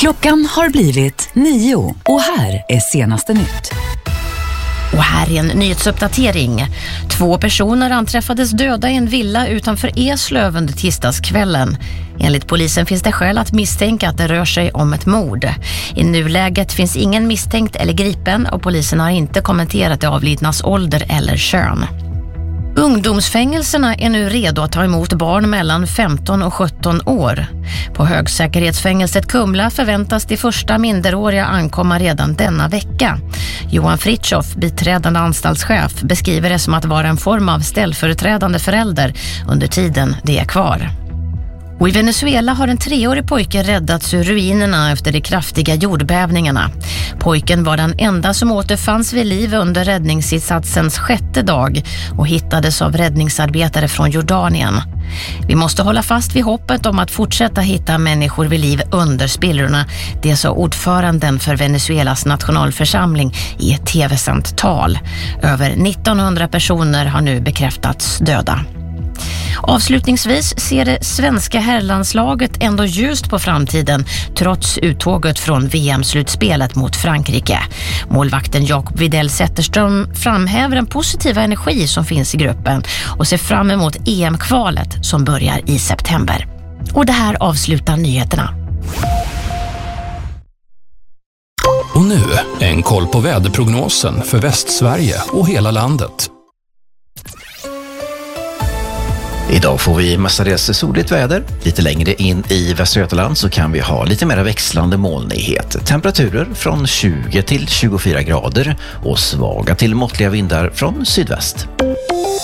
Klockan har blivit 9 och här är senaste nytt. Och här är en nyhetsuppdatering. 2 personer anträffades döda i en villa utanför Eslöv under tisdagskvällen. Enligt polisen finns det skäl att misstänka att det rör sig om ett mord. I nuläget finns ingen misstänkt eller gripen och polisen har inte kommenterat det avlidnas ålder eller kön. Ungdomsfängelserna är nu redo att ta emot barn mellan 15 och 17 år. På högsäkerhetsfängelset Kumla förväntas de första minderåriga ankomma redan denna vecka. Johan Fritjof, biträdande anstaltschef, beskriver det som att vara en form av ställföreträdande förälder under tiden det är kvar. Och i Venezuela har en 3-årig pojke räddats ur ruinerna efter de kraftiga jordbävningarna. Pojken var den enda som återfanns vid liv under räddningsinsatsens 6:e dag och hittades av räddningsarbetare från Jordanien. Vi måste hålla fast vid hoppet om att fortsätta hitta människor vid liv under spillrorna, det sa ordföranden för Venezuelas nationalförsamling i ett tv-sänt tal. Över 1900 personer har nu bekräftats döda. Avslutningsvis ser det svenska herrlandslaget ändå ljust på framtiden trots uttåget från VM-slutspelet mot Frankrike. Målvakten Jakob Widell Zetterström framhäver den positiva energi som finns i gruppen och ser fram emot EM-kvalet som börjar i september. Och det här avslutar nyheterna. Och nu en koll på väderprognosen för Västsverige och hela landet. Idag får vi mestadels soligt väder. Lite längre in i Västra Götaland så kan vi ha lite mer växlande molnighet. Temperaturer från 20 till 24 grader och svaga till måttliga vindar från sydväst.